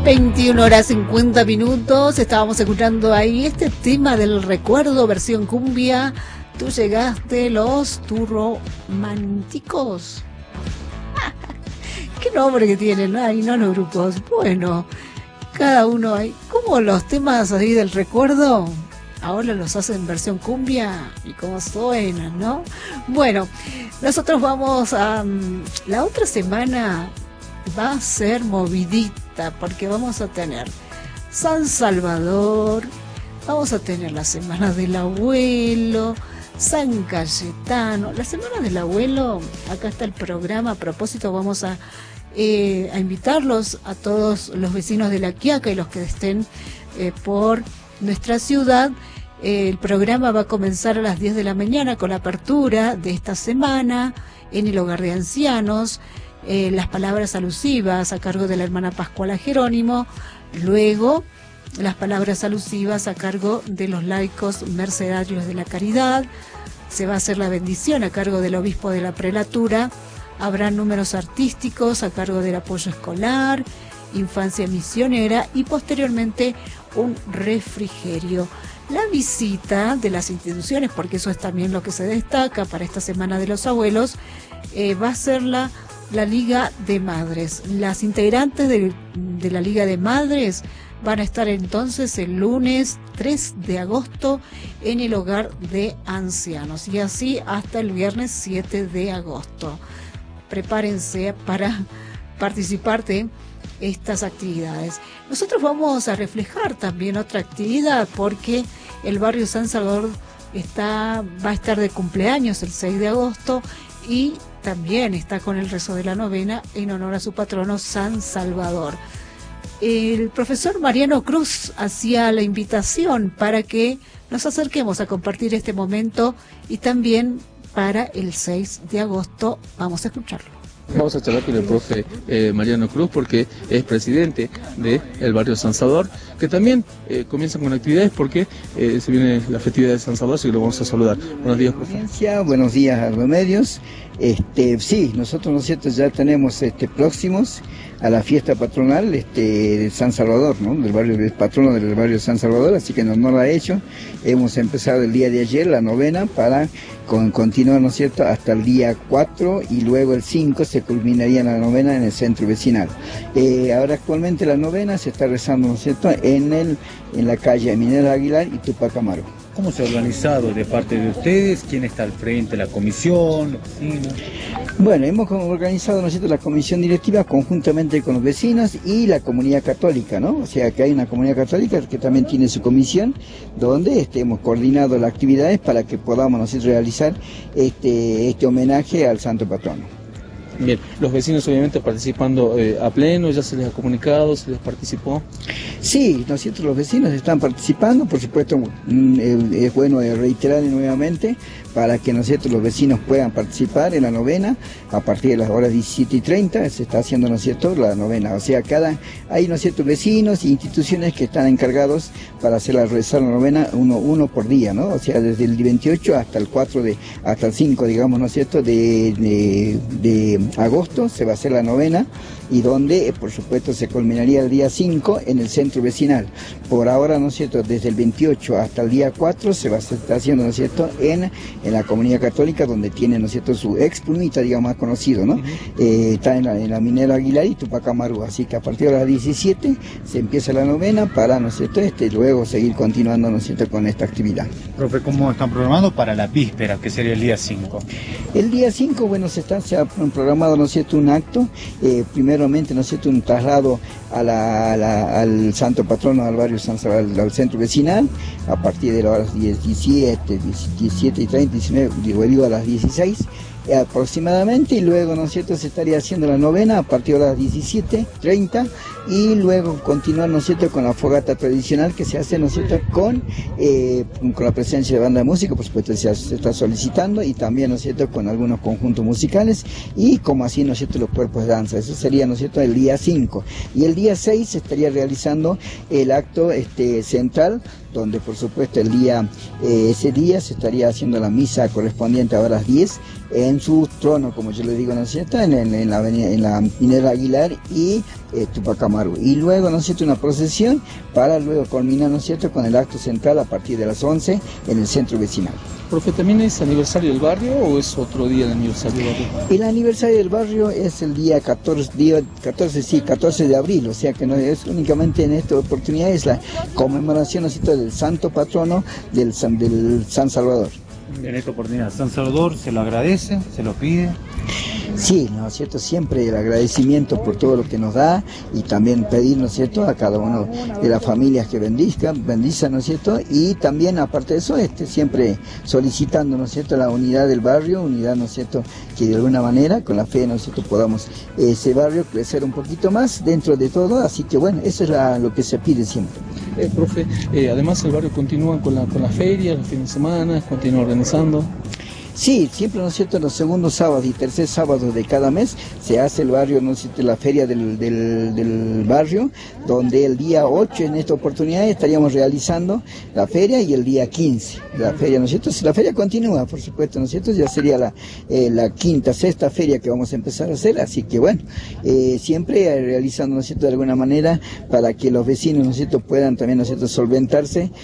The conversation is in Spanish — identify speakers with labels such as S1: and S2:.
S1: 21 horas 50 minutos, estábamos escuchando ahí este tema del recuerdo, versión cumbia. Tú llegaste, los Turrománticos. Qué nombre que tienen, ¿no? ¿No? Los grupos. Bueno, cada uno hay. ¿Cómo los temas ahí del recuerdo? Ahora los hacen en versión cumbia y cómo suenan, ¿no? Bueno, nosotros vamos a... la otra semana va a ser movidita porque vamos a tener San Salvador, vamos a tener la Semana del Abuelo, San Cayetano, la Semana del Abuelo. Acá está el programa. A propósito, vamos a invitarlos a todos los vecinos de La Quiaca y los que estén por nuestra ciudad. El programa va a comenzar a las 10 de la mañana con la apertura de esta semana en el hogar de ancianos. Las palabras alusivas a cargo de la hermana Pascuala Jerónimo, luego las palabras alusivas a cargo de los laicos mercedarios de la caridad, se va a hacer la bendición a cargo del obispo de la prelatura, habrá números artísticos a cargo del apoyo escolar, infancia misionera y posteriormente un refrigerio. La visita de las instituciones, porque eso es también lo que se destaca para esta Semana de los Abuelos, va a ser la Liga de Madres. Las integrantes de la Liga de Madres van a estar entonces el lunes 3 de agosto en el hogar de ancianos y así hasta el viernes 7 de agosto. Prepárense para participar de estas actividades. Nosotros vamos a reflejar también otra actividad porque el barrio San Salvador va a estar de cumpleaños el 6 de agosto y también está con el rezo de la novena en honor a su patrono San Salvador. El profesor Mariano Cruz hacía la invitación para que nos acerquemos a compartir este momento y también para el 6 de agosto. Vamos a escucharlo.
S2: Vamos a charlar con el profe Mariano Cruz porque es presidente del barrio San Salvador, que también comienza con actividades porque se viene la festividad de San Salvador, así que lo vamos a saludar. Buenos días, profe.
S3: Buenos días a Remedios. Sí, nosotros, ¿no es cierto?, ya tenemos próximos a la fiesta patronal de San Salvador, ¿no?, del barrio, del patrono del barrio San Salvador, así que en honor a ello hemos empezado el día de ayer la novena para continuar, ¿no es cierto?, hasta el día 4 y luego el 5 se culminaría la novena en el centro vecinal. Ahora actualmente la novena se está rezando, ¿no es cierto?, en la calle Minera Aguilar y Tupac Amaru.
S4: ¿Cómo se ha organizado de parte de ustedes? ¿Quién está al frente? ¿La comisión? ¿Los vecinos?
S3: Bueno, hemos organizado nosotros la comisión directiva conjuntamente con los vecinos y la comunidad católica, ¿no? O sea que hay una comunidad católica que también tiene su comisión, donde hemos coordinado las actividades para que podamos nosotros realizar este homenaje al santo patrono.
S2: Bien, los vecinos obviamente participando a pleno, ¿ya se les ha comunicado, se les participó?
S3: Sí, nosotros los vecinos están participando, por supuesto es bueno reiterar nuevamente para que nosotros los vecinos puedan participar en la novena a partir de las horas 17:30 se está haciendo, ¿no es cierto?, la novena, o sea, hay, ¿no es cierto?, vecinos e instituciones que están encargados para rezar la novena uno por día, ¿no? O sea, desde el 28 hasta el 5, digamos, ¿no es cierto?, de agosto se va a hacer la novena y donde, por supuesto, se culminaría el día 5 en el centro vecinal. Por ahora, ¿no es cierto?, desde el 28 hasta el día 4 se va a estar haciendo, ¿no es cierto?, en la comunidad católica, donde tiene, ¿no es cierto?, su ex plumita, digamos, más conocido, ¿no? Está en la Minera Aguilar y Tupac Amaru, así que a partir de las 17 se empieza la novena para, ¿no es cierto?, luego seguir continuando, ¿no es cierto?, con esta actividad.
S4: Profe, ¿cómo están programando para la víspera, que sería el día 5?
S3: El día 5, bueno, se ha programado, ¿no es cierto?, un acto, primeramente, ¿no es cierto?, un traslado al santo patrono del barrio San Salvador, al centro vecinal, a partir de las horas 17:30, 19, digo a las 16 aproximadamente, y luego, ¿no es cierto?, se estaría haciendo la novena a partir de las 17:30 y luego continuar, ¿no es cierto?, con la fogata tradicional que se hace, ¿no es cierto?, con la presencia de banda de música, por supuesto se está solicitando, y también, ¿no es cierto?, con algunos conjuntos musicales y como así, ¿no es cierto?, los cuerpos de danza. Eso sería, ¿no es cierto?, el día 5, y el día 6 se estaría realizando el acto central, donde por supuesto ese día se estaría haciendo la misa correspondiente a horas 10 en en su trono, como yo le digo, ¿no es cierto?, en la Minera Aguilar y Tupac Amaru. Y luego, ¿no es cierto?, una procesión para luego culminar, ¿no es cierto?, con el acto central a partir de las 11 en el centro vecinal.
S2: Profe, ¿también es aniversario del barrio o es otro día el aniversario del barrio?
S3: El aniversario del barrio es el día 14 de abril, o sea que no es únicamente en esta oportunidad, es la conmemoración, ¿no es cierto?, del santo patrono del San Salvador.
S4: En esta oportunidad, San Salvador se lo agradece, se lo pide.
S3: Sí, ¿no es cierto?, siempre el agradecimiento por todo lo que nos da y también pedir, ¿no es cierto?, a cada uno de las familias que bendizcan, ¿no es cierto?, y también aparte de eso, siempre solicitando, ¿no es cierto?, la unidad del barrio, unidad, ¿no es cierto?, que de alguna manera, con la fe, ¿no es cierto?, podamos ese barrio crecer un poquito más dentro de todo, así que bueno, eso es lo que se pide siempre.
S2: Profe, además el barrio continúa con la feria, los fines de semana, continúa organizando.
S3: Sí, siempre, ¿no es cierto?, los segundos sábados y tercer sábado de cada mes se hace el barrio, ¿no es cierto?, la feria del barrio, donde el día 8 en esta oportunidad estaríamos realizando la feria y el día 15 la feria, ¿no es cierto? Si la feria continúa, por supuesto, ¿no es cierto?, ya sería la quinta, sexta feria que vamos a empezar a hacer, así que bueno, siempre realizando, ¿no es cierto?, de alguna manera para que los vecinos, ¿no es cierto?, puedan también, ¿no es cierto?, solventarse